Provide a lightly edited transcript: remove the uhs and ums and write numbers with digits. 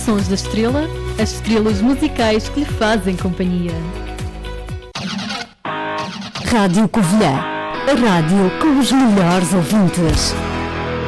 Sons da Estrela, as estrelas musicais que lhe fazem companhia. Rádio Covilhã, a rádio com os melhores ouvintes.